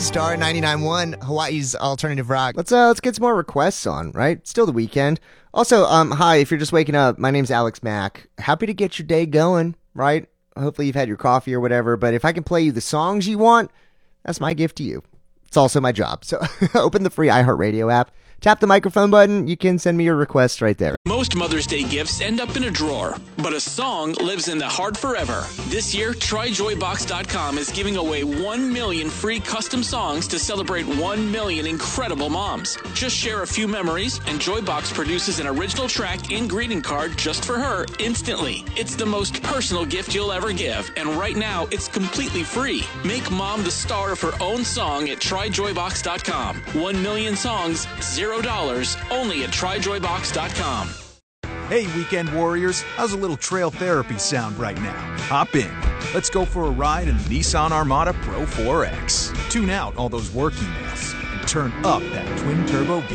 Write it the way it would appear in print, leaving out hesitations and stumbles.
Star 99.1, Hawaii's alternative rock. Let's get some more requests on, right? Still the weekend. Also, hi, if you're just waking up, my name's Alex Mack. Happy to get your day going, right? Hopefully you've had your coffee or whatever, but if I can play you the songs you want, that's my gift to you. It's also my job. So open the free iHeartRadio app, tap the microphone button, you can send me your request right there. Most Mother's Day gifts end up in a drawer, but a song lives in the heart forever. This year, TryJoyBox.com is giving away 1 million free custom songs to celebrate 1 million incredible moms. Just share a few memories, and Joybox produces an original track and greeting card just for her instantly. It's the most personal gift you'll ever give, and right now, it's completely free. Make mom the star of her own song at TryJoyBox.com. 1 million songs, $0, only at TryJoyBox.com. Hey, Weekend Warriors, how's a little trail therapy sound right now? Hop in. Let's go for a ride in the Nissan Armada Pro 4X. Tune out all those work emails and turn up that twin-turbo